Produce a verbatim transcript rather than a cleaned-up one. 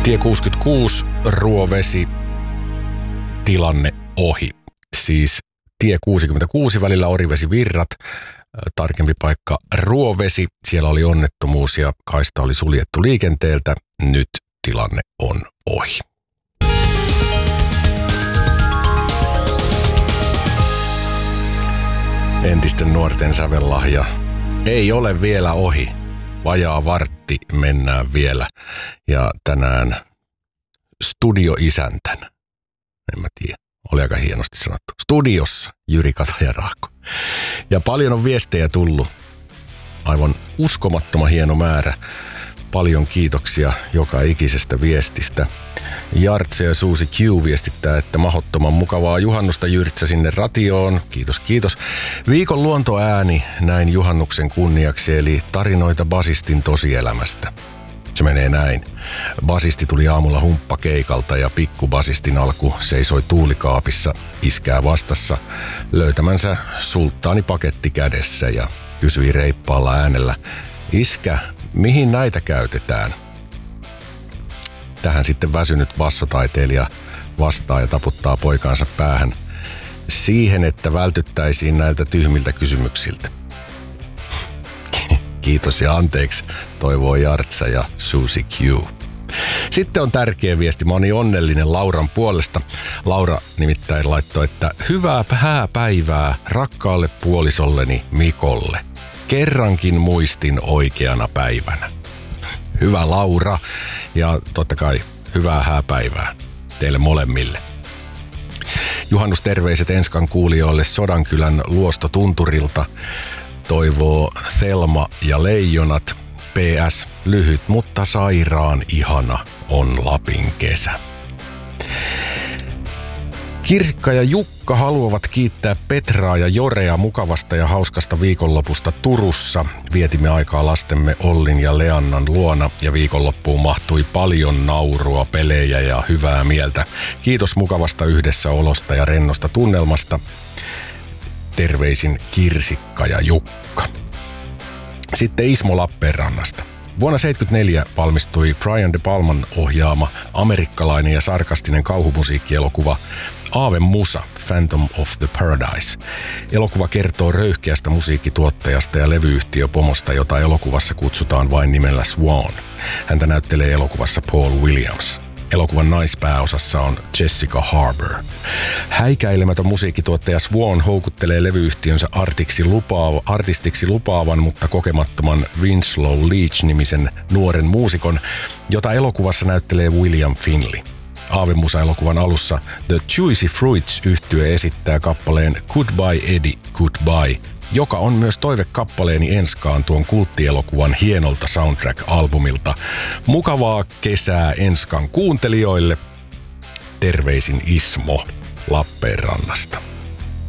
Tie kuusikymmentäkuusi, Ruovesi, tilanne ohi. Siis tie kuusikymmentäkuusi välillä Orivesi-Virrat, tarkempi paikka Ruovesi. Siellä oli onnettomuus ja kaista oli suljettu liikenteeltä. Nyt tilanne on ohi. Entisten nuorten sävellahja ei ole vielä ohi. Vajaa vartti mennään vielä. Ja tänään studioisäntänä. En mä tiedä. Oli aika hienosti sanottu. Studiossa Jyri Kataja-Raakko. Ja paljon on viestejä tullut. Aivan uskomattoman hieno määrä. Paljon kiitoksia joka ikisestä viestistä. Jartse ja Suusi Q viestittää, että mahdottoman mukavaa juhannusta Jyrtsä sinne ratioon. Kiitos, kiitos. Viikon luontoääni näin juhannuksen kunniaksi, eli tarinoita basistin tosielämästä. Se menee näin. Basisti tuli aamulla humppakeikalta ja pikkubasistin alku seisoi tuulikaapissa iskää vastassa löytämänsä sulttaanipaketti kädessä ja kysyi reippaalla äänellä, iskä, mihin näitä käytetään? Tähän sitten väsynyt bassotaiteilija vastaa ja taputtaa poikaansa päähän siihen, että vältyttäisiin näiltä tyhmiltä kysymyksiltä. Kiitos ja anteeksi, toivoo Jartsa ja Susi Q. Sitten on tärkeä viesti. Mä oon niin onnellinen Lauran puolesta. Laura nimittäin laittoi, että hyvää hääpäivää rakkaalle puolisolleni Mikolle. Kerrankin muistin oikeana päivänä. Hyvä Laura ja totta kai hyvää hääpäivää teille molemmille. Juhannusterveiset Enskan kuulijoille Sodankylän Luostotunturilta. Toivoo Thelma ja Leijonat. P S. Lyhyt, mutta sairaan ihana on Lapin kesä. Kirsikka ja Jukka haluavat kiittää Petraa ja Jorea mukavasta ja hauskasta viikonlopusta Turussa. Vietimme aikaa lastemme Ollin ja Leannan luona ja viikonloppuun mahtui paljon naurua, pelejä ja hyvää mieltä. Kiitos mukavasta yhdessäolosta ja rennosta tunnelmasta. Terveisin Kirsikka ja Jukka. Sitten Ismo Lappeenrannasta. Vuonna seitsemänkymmentäneljä valmistui Brian De Palman ohjaama amerikkalainen ja sarkastinen kauhumusiikkielokuva Ave Musa, Phantom of the Paradise. Elokuva kertoo röyhkeästä musiikkituottajasta ja levyyhtiöpomosta, jota elokuvassa kutsutaan vain nimellä Swan. Häntä näyttelee elokuvassa Paul Williams. Elokuvan naispääosassa on Jessica Harbour. Häikäilemätön musiikkituottaja Swan houkuttelee levyyhtiönsä artiksi lupaava, artistiksi lupaavan, mutta kokemattoman Winslow Leach-nimisen nuoren muusikon, jota elokuvassa näyttelee William Finley. Ave Musa-elokuvan alussa The Juicy Fruits-yhtye esittää kappaleen Goodbye Eddie, Goodbye, joka on myös toivekappaleeni Enskaan tuon kulttielokuvan hienolta soundtrack-albumilta. Mukavaa kesää Enskan kuuntelijoille. Terveisin Ismo Lappeenrannasta.